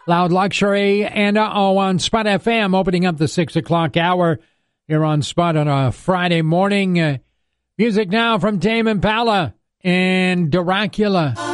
Loud Luxury and on Spot FM, opening up the 6 o'clock hour here on Spot on a Friday morning. Music now from Tame Impala and Dracula.